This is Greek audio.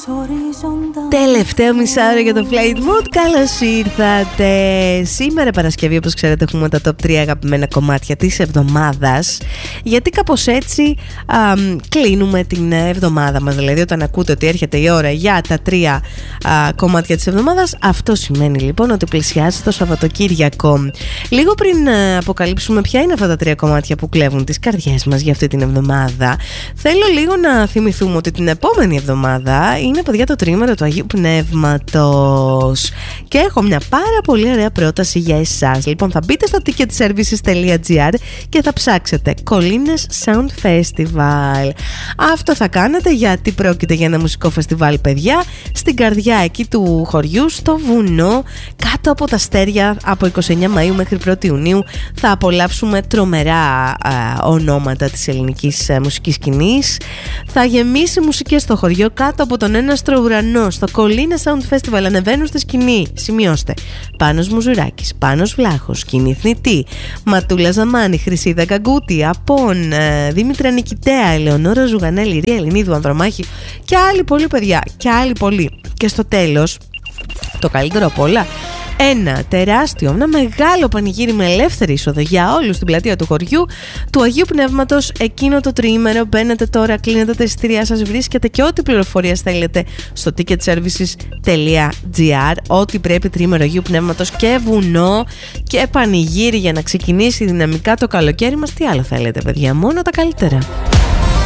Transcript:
Τελευταίο μισάωρο για το Flight Mode. Καλώς ήρθατε. Σήμερα Παρασκευή, όπως ξέρετε, έχουμε τα top 3 αγαπημένα κομμάτια της εβδομάδας. Γιατί κάπως έτσι κλείνουμε την εβδομάδα μας. Δηλαδή, όταν ακούτε ότι έρχεται η ώρα για τα 3 κομμάτια της εβδομάδας, αυτό σημαίνει λοιπόν ότι πλησιάζει το Σαββατοκύριακο. Λίγο πριν αποκαλύψουμε ποια είναι αυτά τα 3 κομμάτια που κλέβουν τις καρδιές μας για αυτή την εβδομάδα, θέλω λίγο να θυμηθούμε ότι την επόμενη εβδομάδα είναι, παιδιά, το τρίμηνο του Αγίου Πνεύματος. Και έχω μια πάρα πολύ ωραία πρόταση για εσάς. Λοιπόν, θα μπείτε στο ticketservices.gr και θα ψάξετε Κολίνες Sound Festival. Αυτό θα κάνετε γιατί πρόκειται για ένα μουσικό φεστιβάλ, παιδιά, στην καρδιά εκεί του χωριού, στο βουνό, κάτω από τα αστέρια. Από 29 Μαΐου μέχρι 1η Ιουνίου θα απολαύσουμε τρομερά ονόματα της ελληνικής μουσικής σκηνής. Θα γεμίσει μουσικές στο χωριό, κάτω από τον έναστρο ουρανό. Στο Κολίνες Sound Festival ανεβαίνουν στη σκηνή, σημειώστε, Πάνος Μουζουράκης, Πάνος Βλάχος, Σκηνή Θνητή, Ματούλα Ζαμάνη, Χρυσίδα Γκαγκούτη, Απών, Δήμητρα Νικητέα, Ελεονόρα Ζουγανέλη, Ρία Ελληνίδου, Ανδρομάχη και άλλοι πολλοί, παιδιά, και άλλοι πολλοί. Και στο τέλος, το καλύτερο απ' όλα, ένα τεράστιο, ένα μεγάλο πανηγύρι με ελεύθερη είσοδο για όλους στην πλατεία του χωριού του Αγίου Πνεύματος εκείνο το τριήμερο. Μπαίνετε τώρα, κλείνετε τα εισιτήριά σας, βρίσκετε και ό,τι πληροφορίες θέλετε στο ticketservices.gr. Ό,τι πρέπει, τριήμερο Αγίου Πνεύματος και βουνό και πανηγύρι για να ξεκινήσει δυναμικά το καλοκαίρι μας. Τι άλλο θέλετε, παιδιά, μόνο τα καλύτερα.